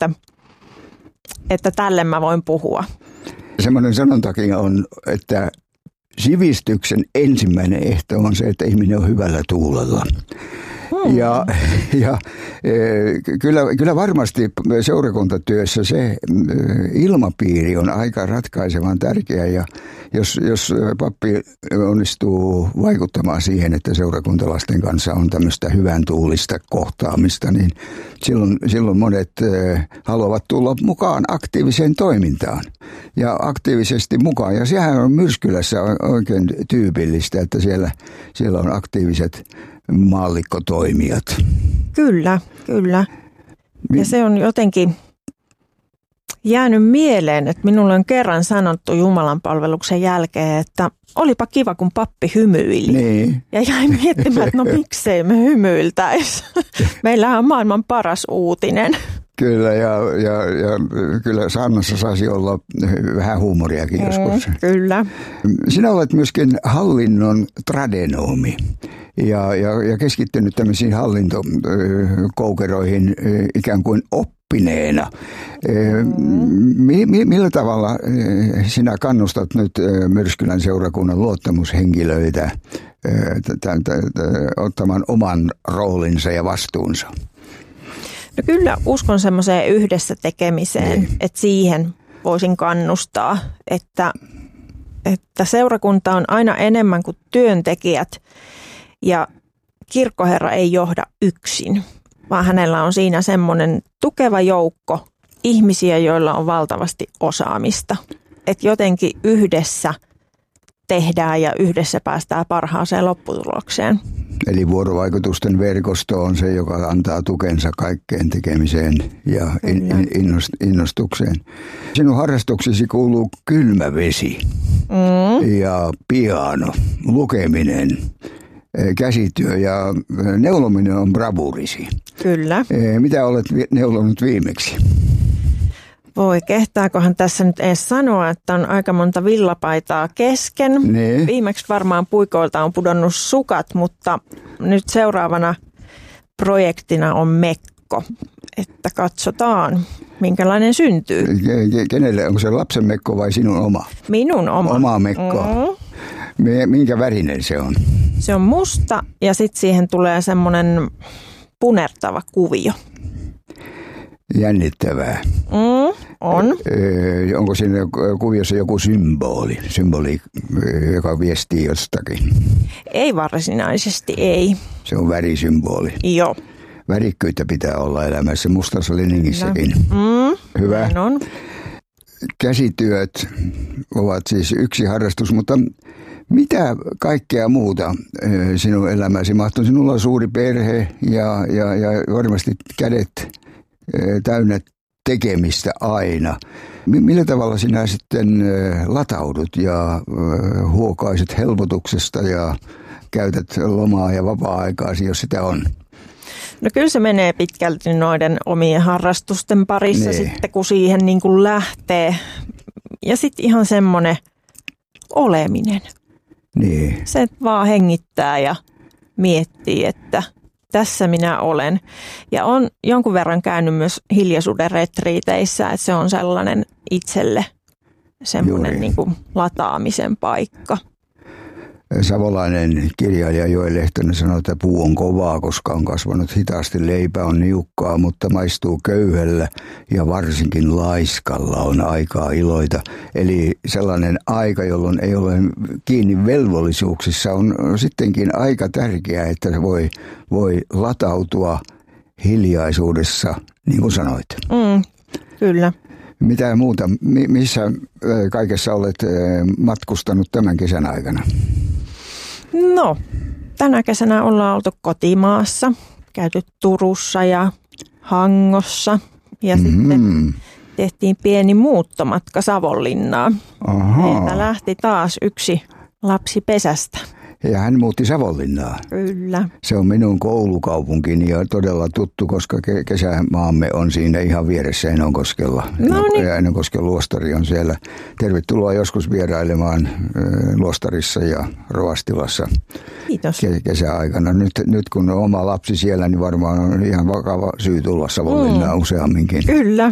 että tälle mä voin puhua. Semmoinen sanontakin on, että sivistyksen ensimmäinen ehto on se, että ihminen on hyvällä tuulella. Ja kyllä varmasti seurakuntatyössä se ilmapiiri on aika ratkaisevan tärkeä. Ja jos pappi onnistuu vaikuttamaan siihen, että seurakuntalaisten kanssa on tämmöistä hyvän tuulista kohtaamista, niin silloin monet haluavat tulla mukaan aktiiviseen toimintaan ja aktiivisesti mukaan. Ja sehän on Myrskylässä oikein tyypillistä, että siellä on aktiiviset maallikkotoimijat. Kyllä. Ja se on jotenkin jäänyt mieleen, että minulle on kerran sanottu Jumalanpalveluksen jälkeen, että olipa kiva, kun pappi hymyili. Niin. Ja jäin miettimään, että no miksei me hymyiltäisi. Meillähän on maailman paras uutinen. Kyllä, ja kyllä Sannassa saisi olla vähän huumoriakin joskus. Kyllä. Sinä olet myöskin hallinnon tradenomi ja keskittynyt tämmöisiin hallintokoukeroihin ikään kuin oppineena. Millä tavalla sinä kannustat nyt Myrskylän seurakunnan luottamushenkilöitä ottamaan oman roolinsa ja vastuunsa? No kyllä uskon semmoiseen yhdessä tekemiseen, että siihen voisin kannustaa, että seurakunta on aina enemmän kuin työntekijät ja kirkkoherra ei johda yksin, vaan hänellä on siinä semmoinen tukeva joukko ihmisiä, joilla on valtavasti osaamista. Että jotenkin yhdessä tehdään ja yhdessä päästään parhaaseen lopputulokseen. Eli vuorovaikutusten verkosto on se, joka antaa tukensa kaikkeen tekemiseen ja innostukseen. Sinun harrastuksesi kuuluu kylmä vesi ja piano, lukeminen, käsityö ja neulominen on bravurisi. Kyllä. Mitä olet neulonut viimeksi? Voi, kehtaakohan tässä nyt edes sanoa, että on aika monta villapaitaa kesken. Ne. Viimeksi varmaan puikoilta on pudonnut sukat, mutta nyt seuraavana projektina on mekko. Että katsotaan, minkälainen syntyy. Kenelle? Onko se lapsen mekko vai sinun oma? Minun oma. Oma mekko. Minkä värinen se on? Se on musta ja sitten siihen tulee semmoinen punertava kuvio. Jännittävää. On. Onko siinä kuviossa joku symboli, joka viestii jostakin? Ei varsinaisesti, ei. Se on värisymboli. Joo. Värikkyyttä pitää olla elämässä, mustassa leningissäkin. Hyvä. On. Käsityöt ovat siis yksi harrastus, mutta mitä kaikkea muuta sinun elämäsi mahtuu? Sinulla on suuri perhe ja varmasti kädet täynnä tekemistä aina. Millä tavalla sinä sitten lataudut ja huokaiset helpotuksesta ja käytät lomaa ja vapaa-aikaasi, jos sitä on? No kyllä se menee pitkälti noiden omien harrastusten parissa sitten, kun siihen niin kuin lähtee. Ja sitten ihan semmoinen oleminen. Niin. Se vaan hengittää ja miettii, että tässä minä olen. Ja on jonkun verran käynyt myös hiljaisuuden retriiteissä, että se on sellainen itselle semmoinen niin kuin lataamisen paikka. Savolainen kirjailija Joel Lehtonen sanoi, että puu on kovaa, koska on kasvanut hitaasti, leipä on niukkaa, mutta maistuu köyhällä ja varsinkin laiskalla on aikaa iloita. Eli sellainen aika, jolloin ei ole kiinni velvollisuuksissa, on sittenkin aika tärkeää, että se voi latautua hiljaisuudessa, niin kuin sanoit. Kyllä. Mitä muuta? Missä kaikessa olet matkustanut tämän kesän aikana? No, tänä kesänä ollaan oltu kotimaassa, käyty Turussa ja Hangossa ja sitten tehtiin pieni muuttomatka Savonlinnaan. Meiltä lähti taas yksi lapsi pesästä. Ja hän muutti Savonlinnaan. Kyllä. Se on minun koulukaupunkini ja todella tuttu, koska kesämaamme on siinä ihan vieressä Enonkoskella. No niin. Ja Enonkosken luostari on siellä. Tervetuloa joskus vierailemaan luostarissa ja Rovastilassa. Kiitos. Kesäaikana. Nyt kun on oma lapsi siellä, niin varmaan on ihan vakava syy tulla Savonlinnaan useamminkin. Kyllä.